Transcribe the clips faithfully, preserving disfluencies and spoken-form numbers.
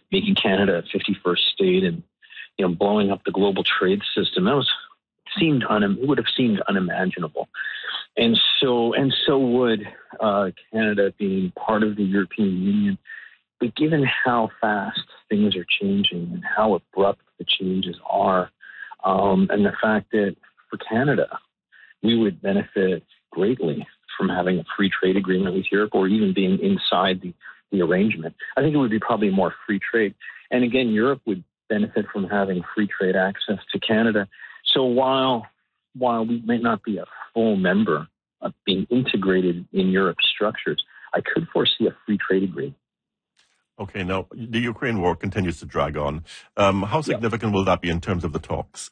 making Canada a fifty-first state and, you know, blowing up the global trade system. That was seemed un, it would have seemed unimaginable. And so, and so would uh, Canada being part of the European Union. But given how fast things are changing and how abrupt the changes are, um, and the fact that for Canada, we would benefit greatly from having a free trade agreement with Europe or even being inside the, the arrangement. I think it would be probably more free trade. And again, Europe would benefit from having free trade access to Canada. So while while we may not be a full member of being integrated in Europe's structures, I could foresee a free trade agreement. Okay, now the Ukraine war continues to drag on. Um, how significant yeah. will that be in terms of the talks?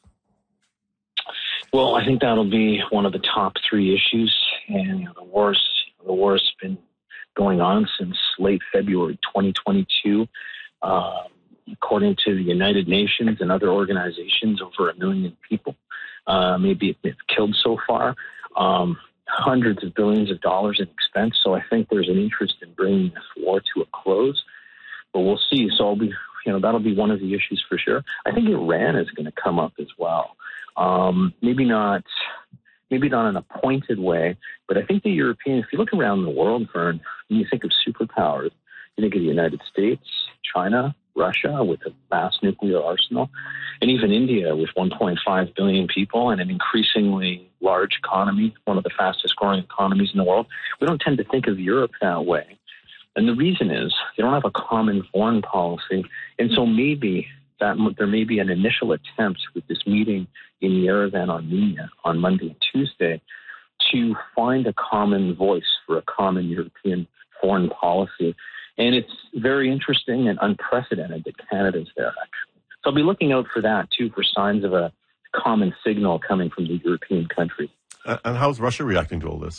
Well, I think that'll be one of the top three issues. And you know, the war's the war's been going on since late February twenty twenty-two. Uh, according to the United Nations and other organizations, over a million people uh, maybe it's killed so far. Um, hundreds of billions of dollars in expense. So I think there's an interest in bringing this war to a close. But we'll see. So I'll be, you know, that'll be one of the issues for sure. I think Iran is going to come up as well. Um, maybe not, maybe not in a pointed way, but I think the European, if you look around the world, Vern, and you think of superpowers, you think of the United States, China, Russia with a vast nuclear arsenal, and even India with one point five billion people and an increasingly large economy, one of the fastest growing economies in the world. We don't tend to think of Europe that way. And the reason is they don't have a common foreign policy. And so maybe that there may be an initial attempt with this meeting in Yerevan, Armenia on Monday and Tuesday to find a common voice for a common European foreign policy. And it's very interesting and unprecedented that Canada's there, actually. So I'll be looking out for that, too, for signs of a common signal coming from the European countries. Uh, and how's Russia reacting to all this?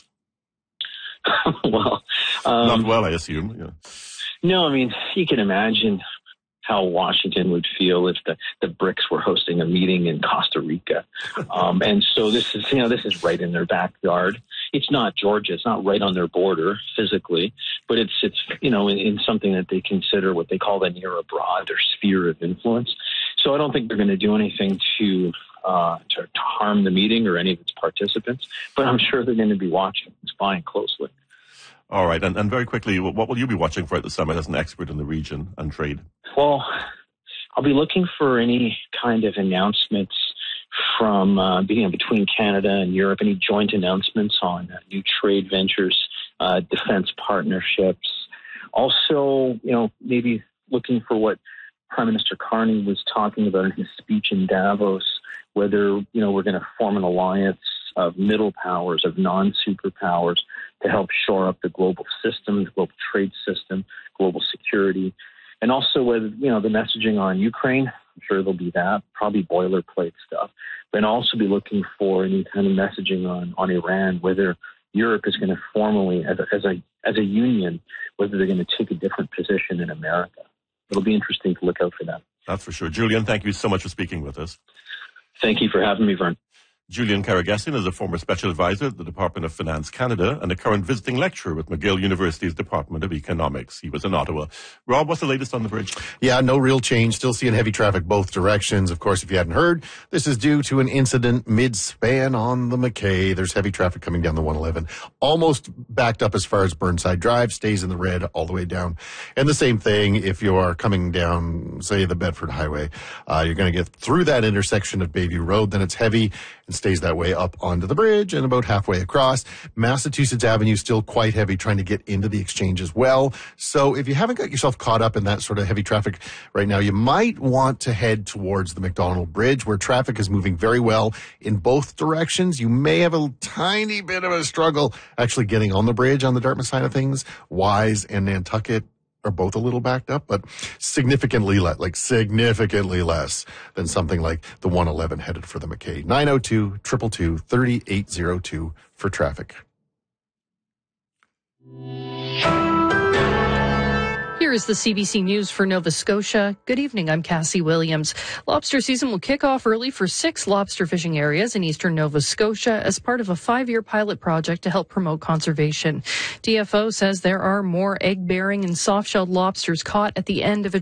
well, um, Not well, I assume. Yeah. No, I mean, you can imagine how Washington would feel if the, the BRICS were hosting a meeting in Costa Rica. Um, and so this is, you know, this is right in their backyard. It's not Georgia. It's not right on their border physically, but it's, it's you know, in, in something that they consider what they call the near abroad, their sphere of influence. So I don't think they're going to do anything to, uh, to, to harm the meeting or any of its participants, but I'm sure they're going to be watching, spying closely. All right. And, and very quickly, what will you be watching for at the summit as an expert in the region and trade? Well, I'll be looking for any kind of announcements from uh, being between Canada and Europe, any joint announcements on uh, new trade ventures, uh, defense partnerships. Also, you know, maybe looking for what Prime Minister Carney was talking about in his speech in Davos, whether, you know, we're going to form an alliance of middle powers, of non-superpowers, to help shore up the global system, the global trade system, global security. And also whether, you know, the messaging on Ukraine, I'm sure there'll be that, probably boilerplate stuff. But also be looking for any kind of messaging on, on Iran, whether Europe is going to formally, as a, as a as a union, whether they're going to take a different position in America. It'll be interesting to look out for that. That's for sure. Julian, thank you so much for speaking with us. Thank you for having me, Vern. Julian Karagesian is a former special advisor at the Department of Finance Canada and a current visiting lecturer with McGill University's Department of Economics. He was in Ottawa. Rob, what's the latest on the bridge? Yeah, no real change. Still seeing heavy traffic both directions. Of course, if you hadn't heard, this is due to an incident mid-span on the McKay. There's heavy traffic coming down the one eleven. Almost backed up as far as Burnside Drive, stays in the red all the way down. And the same thing if you are coming down, say, the Bedford Highway. Uh, you're going to get through that intersection at Bayview Road, then it's heavy and stays that way up onto the bridge and about halfway across. Massachusetts Avenue still quite heavy trying to get into the exchange as well. So if you haven't got yourself caught up in that sort of heavy traffic right now, you might want to head towards the McDonald Bridge where traffic is moving very well in both directions. You may have a tiny bit of a struggle actually getting on the bridge on the Dartmouth side of things. Wise and Nantucket are both a little backed up, but significantly less, like significantly less than something like the one eleven headed for the McKay. nine oh two, two two two, three eight zero two for traffic. Here is the C B C News for Nova Scotia. Good evening, I'm Cassie Williams. Lobster season will kick off early for six lobster fishing areas in eastern Nova Scotia as part of a five-year pilot project to help promote conservation. D F O says there are more egg-bearing and soft-shelled lobsters caught at the end of a